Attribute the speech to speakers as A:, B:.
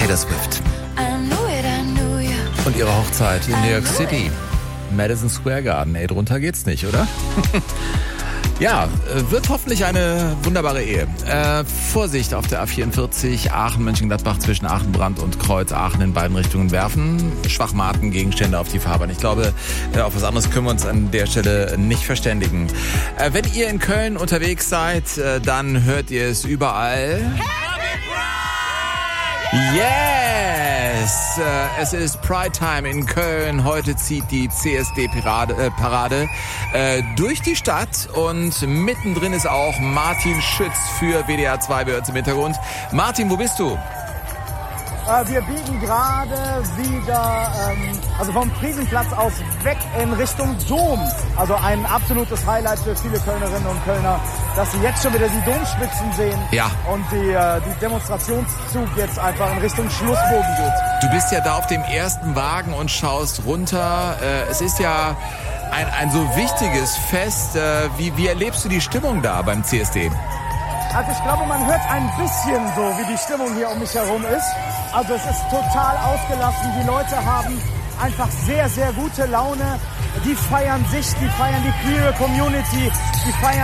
A: Taylor Swift. Und ihre Hochzeit in New York City. Madison Square Garden. Ey, drunter geht's nicht, oder? Ja, wird hoffentlich eine wunderbare Ehe. Vorsicht auf der A44 Aachen-Mönchengladbach zwischen Aachenbrand und Kreuz Aachen in beiden Richtungen werfen. Schwachmaten, Gegenstände auf die Fahrbahn. Ich glaube, auf was anderes können wir uns an der Stelle nicht verständigen. Wenn ihr in Köln unterwegs seid, dann hört ihr es überall. Yes! Es ist Pride Time in Köln. Heute zieht die CSD-Parade durch die Stadt und mittendrin ist auch Martin Schütz für WDR 2 bei uns im Hintergrund. Martin, wo bist du?
B: Wir biegen gerade wieder vom Friesenplatz aus weg in Richtung Dom. Also ein absolutes Highlight für viele Kölnerinnen und Kölner, dass sie jetzt schon wieder die Domspitzen sehen.
A: Ja.
B: Und die Demonstrationszug jetzt einfach in Richtung Schlussbogen geht.
A: Du bist ja da auf dem ersten Wagen und schaust runter. Es ist ja ein so wichtiges Fest. Wie erlebst du die Stimmung da beim CSD?
B: Also ich glaube, man hört ein bisschen so, wie die Stimmung hier um mich herum ist. Also es ist total ausgelassen. Die Leute haben einfach sehr, sehr gute Laune. Die feiern sich, die feiern die queere Community, die feiern